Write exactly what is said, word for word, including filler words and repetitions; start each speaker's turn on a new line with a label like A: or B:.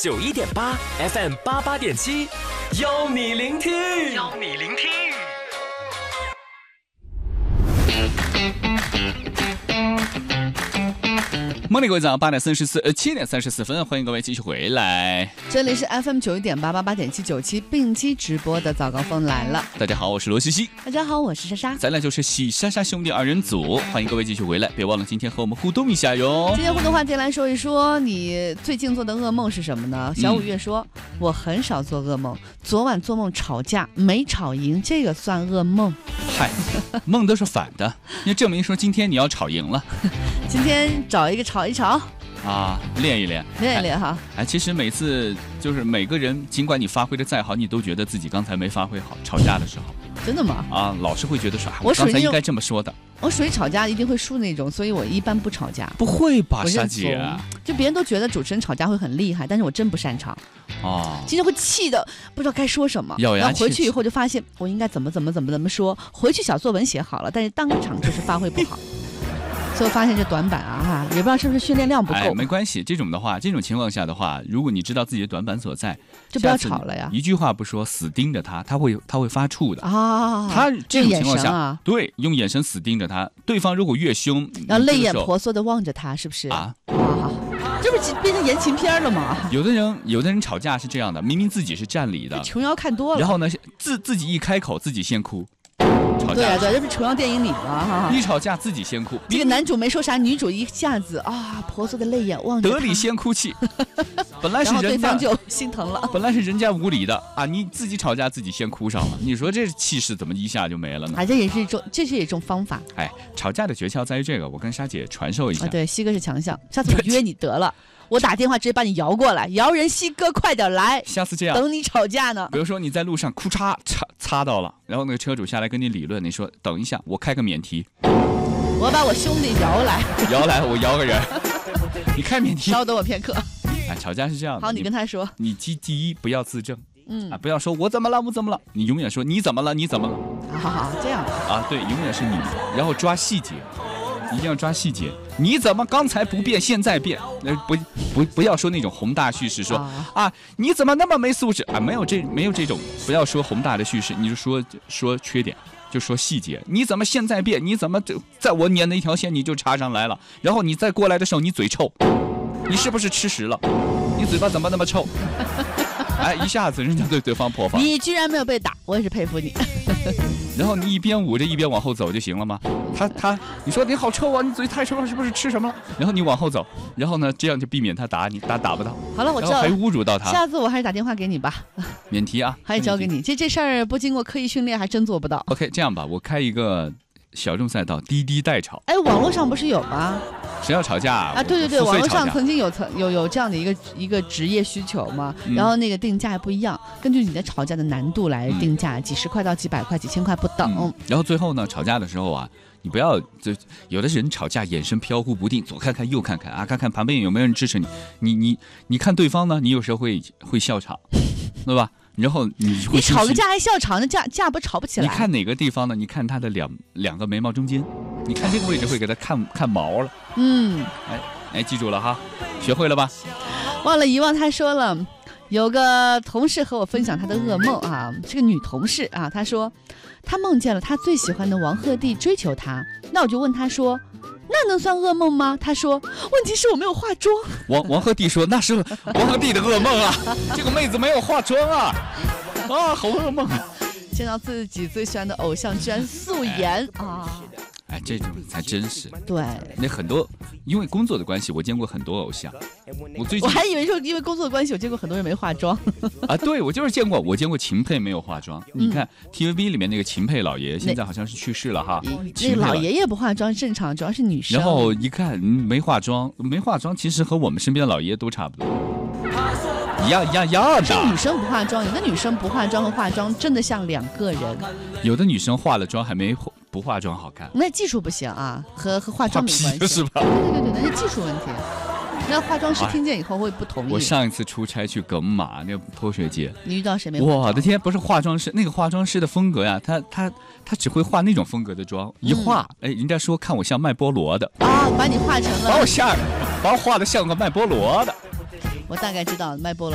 A: 九一点八 F M 八八点七，邀你聆听，邀你聆听。
B: 梦里各位早上八点三十四，呃七点三十四分，欢迎各位继续回来。
C: 这里是 F M 九一点八八八点七九七并机直播的早高峰来了。
B: 大家好，我是罗西西。
C: 大家好，我是莎莎。
B: 咱俩就是喜莎莎兄弟二人组，欢迎各位继续回来，别忘了今天和我们互动一下哟。
C: 今天互动话题来说一说，你最近做的噩梦是什么呢？小五月说、嗯、我很少做噩梦，昨晚做梦吵架没吵赢，这个算噩梦？
B: 嗨，梦都是反的，那证明说今天你要吵赢了。
C: 今天找一个吵一吵
B: 啊，练一练，
C: 练一练哈。
B: 哎，其实每次就是每个人，尽管你发挥的再好，你都觉得自己刚才没发挥好。吵架的时候，
C: 真的吗？
B: 啊，老是会觉得说，我刚才应该这么说的。
C: 我属于吵架一定会输那种，所以我一般不吵架。
B: 不会吧，莎姐？
C: 就别人都觉得主持人吵架会很厉害，但是我真不擅长。哦，今天会气的不知道该说什么，
B: 咬牙切齿。
C: 然后回去以后就发现我应该怎么怎么怎么怎么说，回去小作文写好了，但是当场就是发挥不好。所以我发现这短板啊，哈，也不知道是不是训练量不够。
B: 哎，没关系，这种的话，这种情况下的话，如果你知道自己的短板所在，
C: 就不要吵了呀。
B: 一句话不说，死盯着他，他会他会发怵的
C: 啊。
B: 他这种情况下，
C: 啊、
B: 对，用眼神死盯着他，对方如果越凶，
C: 然后泪眼婆娑的望着他，是不是啊？啊，这不是变成言情片了吗？
B: 有的人，有的人吵架是这样的，明明自己是占理的，
C: 琼瑶看多了，
B: 然后呢，自自己一开口，自己先哭。
C: 对啊，对，这不是琼瑶电影里吗？
B: 一吵架自己先哭，
C: 这个男主没说啥，女主一下子啊，婆娑的泪眼望着他，
B: 得理先哭泣。本来是人家，
C: 对方就心疼了。
B: 本来是人家无理的啊，你自己吵架自己先哭上了，你说这气势怎么一下就没了呢？
C: 啊，这也是一种，这是一种方法。
B: 哎，吵架的诀窍在于这个，我跟莎姐传授一下。
C: 啊、对，西哥是强项，下次我约你得了。我打电话直接把你摇过来，摇人西哥快点来，
B: 下次这样
C: 等你吵架呢。
B: 比如说你在路上哭嚓擦擦到了，然后那个车主下来跟你理论，你说等一下我开个免提，
C: 我把我兄弟摇来，
B: 摇来我摇个人，你开免提，
C: 稍等我片刻。
B: 哎，吵架是这样的。
C: 好，你跟他说，
B: 你第第一不要自证，嗯啊，不要说我怎么了我怎么了，你永远说你怎么了你怎么了。
C: 好好好，这样
B: 啊，对，永远是你，然后抓细节。一定要抓细节，你怎么刚才不变，现在变？呃，不不不要说那种宏大叙事，说啊, 啊，你怎么那么没素质啊？没有这没有这种，不要说宏大的叙事，你就说说缺点，就说细节。你怎么现在变？你怎么在我撵的一条线你就插上来了？然后你再过来的时候，你嘴臭，你是不是吃屎了？你嘴巴怎么那么臭？哎，一下子人家对对方破防。
C: 你居然没有被打，我也是佩服你。
B: 然后你一边捂着一边往后走就行了吗？他他，你说你好臭啊，你嘴太臭了，是不是吃什么了？然后你往后走，然后呢，这样就避免他打你，打打不到。
C: 好了，我知道了，
B: 还侮辱到他。
C: 下次我还是打电话给你吧。
B: 免提啊，
C: 还是交给你。这这事儿不经过刻意训练还真做不到。
B: OK， 这样吧，我开一个小众赛道，滴滴代吵。
C: 哎，网络上不是有吗？
B: 谁要吵架
C: 啊？对对对，网络上曾经有曾有有这样的一个一个职业需求嘛，嗯、然后那个定价不一样，根据你的吵架的难度来定价，嗯、几十块到几百块、几千块不等。
B: 嗯、然后最后呢，吵架的时候啊，你不要就有的人吵架眼神飘忽不定，左看看右看看啊，看看旁边有没有人支持你，你你你看对方呢，你有时候会会笑场，对吧？然后你
C: 你吵个架还笑场，那架架不吵不起来。
B: 你看哪个地方呢？你看他的两两个眉毛中间，你看这个位置会给他看看毛了。嗯，哎哎，记住了哈，学会了吧？
C: 忘了遗忘，他说了，有个同事和我分享他的噩梦啊，是个女同事啊，她说她梦见了她最喜欢的王鹤棣追求她，那我就问她说。那能算噩梦吗？他说问题是我没有化妆。
B: 王王鹤棣说那是王鹤棣的噩梦啊，这个妹子没有化妆啊，啊，好噩梦啊！
C: 见到自己最喜欢的偶像居然素颜啊！
B: 哎，这种才真实。
C: 对，
B: 那很多因为工作的关系，我见过很多偶像。我最近
C: 我还以为说因为工作的关系，我见过很多人没化妆。
B: 啊，对，我就是见过，我见过秦沛没有化妆。嗯、你看 T V B 里面那个秦沛老爷，现在好像是去世了哈。
C: 那个老爷爷不化妆正常，主要是女生。
B: 然后一看、嗯、没化妆，没化妆，其实和我们身边的老爷爷都差不多。一样一样一样的。
C: 是女生不化妆，有的女生不化妆和化妆真的像两个人。
B: 有的女生化了妆还没不化妆好看。
C: 那技术不行啊，和和化妆没关系，
B: 是吧？
C: 对对对对，那是技术问题。那化妆师听见以后会不同意。
B: 我上一次出差去耿马那个泼水节，
C: 你遇到谁没化妆？
B: 我的天，不是化妆师，那个化妆师的风格呀，他他他只会化那种风格的妆，一化，哎、嗯，人家说看我像卖菠萝的
C: 啊，把你化成了，
B: 把我吓，把我画的像个卖菠萝的。
C: 我大概知道卖菠萝